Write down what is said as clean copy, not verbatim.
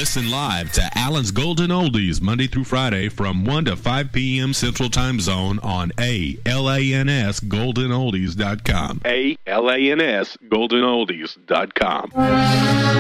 Listen live to Allen's Golden Oldies Monday through Friday from 1 to 5 p.m. Central Time Zone on ALANSGoldenOldies.com. ALANSGoldenOldies.com.